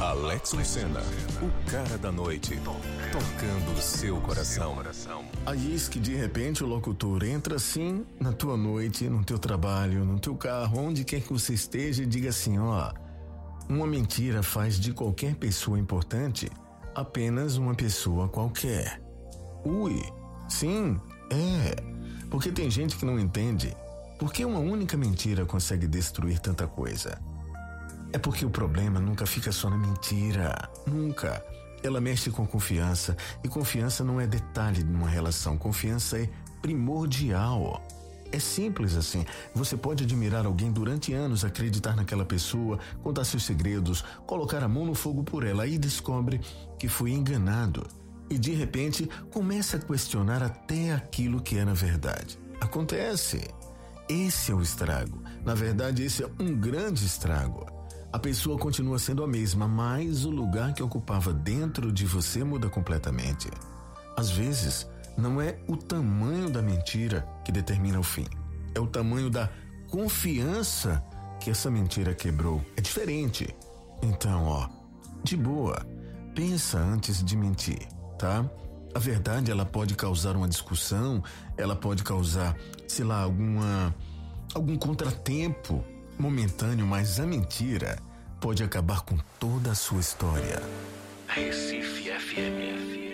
Alex Lucena, o cara da noite, tocando o seu coração. Aí eis que de repente o locutor entra assim na tua noite, no teu trabalho, no teu carro, onde quer que você esteja, e diga assim: ó, uma mentira faz de qualquer pessoa importante apenas uma pessoa qualquer. Ui, sim, porque tem gente que não entende por que uma única mentira consegue destruir tanta coisa. É porque o problema nunca fica só na mentira, nunca. Ela mexe com confiança, e confiança não é detalhe de uma relação, confiança é primordial. É simples assim. Você pode admirar alguém durante anos, acreditar naquela pessoa, contar seus segredos, colocar a mão no fogo por ela e descobre que foi enganado. E de repente começa a questionar até aquilo que era verdade. Acontece. Esse é o estrago. Na verdade, esse é um grande estrago. A pessoa continua sendo a mesma, mas o lugar que ocupava dentro de você muda completamente. Às vezes, não é o tamanho da mentira que determina o fim. É o tamanho da confiança que essa mentira quebrou. É diferente. Então, de boa, pensa antes de mentir, tá? A verdade, ela pode causar uma discussão, ela pode causar, sei lá, algum contratempo momentâneo, mas a mentira pode acabar com toda a sua história. Recife FM.